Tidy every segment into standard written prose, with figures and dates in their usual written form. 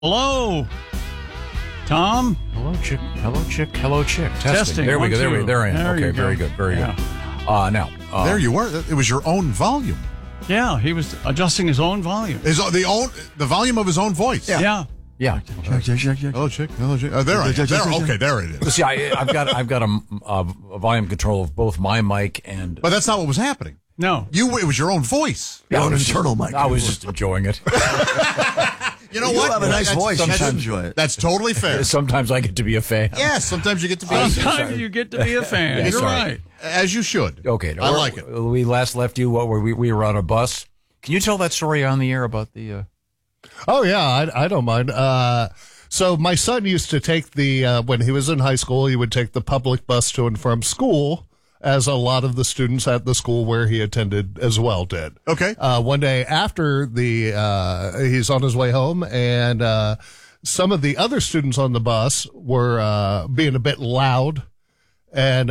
Hello, Tom. Hello, chick. Hello, chick. Hello, chick. Testing. There we go. There I am. There Okay, you go. very good. Very Yeah. good. Now, There you were. It was your own volume. Yeah, he was adjusting his own volume. The volume of his own voice. Yeah. yeah. Hello, chick. Hello, chick. There I am. There. Okay, there it is. See, I've got a volume control of both my mic and. But that's not what was happening. No. It was your own voice. Your own internal mic. I was just enjoying it. You know You what? have a nice voice. You should Sometimes enjoy it. That's totally fair. Sometimes I get to be a fan. Yes, sometimes you get to be. Sometimes you get to be a fan. Yeah, You're sorry. right. As you should. Okay, I like it. We last left you. What were we were on a bus? Can you tell that story on the air about the? Oh, yeah, I don't mind. So my son used to take when he was in high school, he would take the public bus to and from school, as a lot of the students at the school where he attended as well did. Okay. One day after he's on his way home, and some of the other students on the bus were being a bit loud, and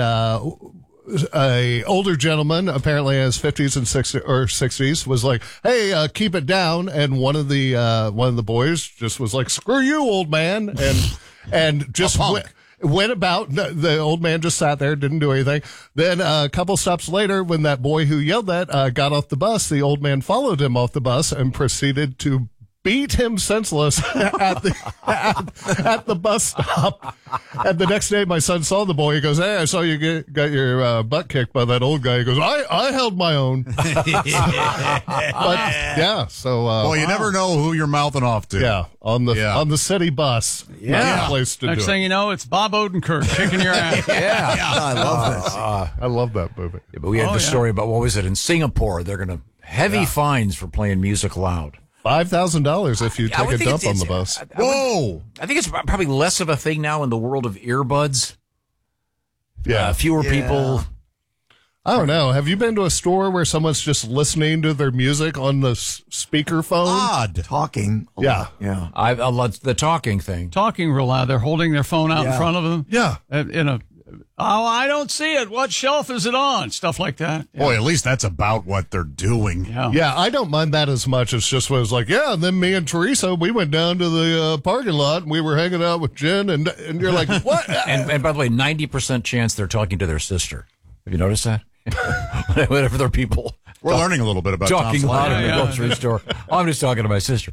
a older gentleman, apparently in his 50s and 60s, was like, "Hey, keep it down." And one of the boys just was like, "Screw you, old man," and just went about. The old man just sat there, didn't do anything. Then a couple stops later, when that boy who yelled that got off the bus, the old man followed him off the bus and proceeded to beat him senseless at the bus stop. And the next day, my son saw the boy. He goes, "Hey, I saw you got your butt kicked by that old guy." He goes, I held my own. But yeah, so Well, you never know who you're mouthing off to. yeah, on the city bus. Yeah. Place to Next do thing it. you know, it's Bob Odenkirk kicking your ass. Yeah. I love this. I love that movie. Yeah, but we had the story about what was it in Singapore? They're going to heavy fines for playing music loud. $5,000 if you I would take a think dump on the bus. Whoa! I think it's probably less of a thing now in the world of earbuds. Yeah. Fewer people. I don't know. Have you been to a store where someone's just listening to their music on the speaker phone? Odd. Talking. a Yeah. lot. Yeah. I love the talking thing. Talking real loud. They're holding their phone out in Yeah. front of them. Yeah. I don't see it. What shelf is it on? Stuff like that. Yeah. Boy, at least that's about what they're doing. Yeah. Yeah, I don't mind that as much. It's just when it's like, yeah, and then me and Teresa, we went down to the parking lot and we were hanging out with Jen, and you're like, what? And by the way, 90% chance they're talking to their sister. Have you noticed that? Whenever there are people We're learning a little bit about talking Tom's loud life. in the grocery store. I'm just talking to my sister.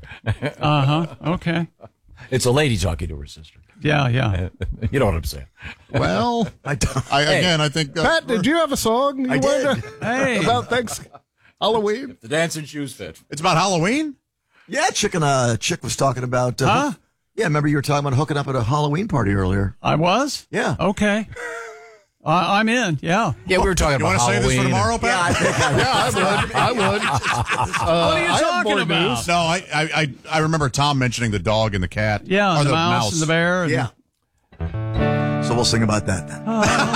Okay. It's a lady talking to her sister. Yeah, yeah. You know what I'm saying. Well, I think. Pat, did you have a song you wanted to, Hey. about Halloween? The dancing shoes fit. It's about Halloween? Yeah, chick was talking about. Huh? Yeah, remember you were talking about hooking up at a Halloween party earlier. I was? Yeah. Okay. I'm in. Yeah. Yeah, we were talking You about want to say this for Halloween. tomorrow, Pat? I would. What are you I have talking more about? news. No, I remember Tom mentioning the dog and the cat. Yeah, Or the mouse and the bear. And Yeah. So we'll sing about that then.